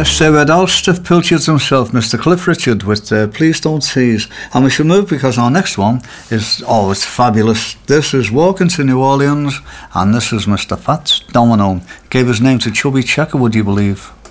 Yes, so we'd all Stiff Pilchards himself, Mr. Cliff Richard, with Please Don't Tease. And we shall move because our next one is, oh, it's fabulous. This is Walking to New Orleans, and this is Mr. Fats Domino. Gave his name to Chubby Checker, would you believe?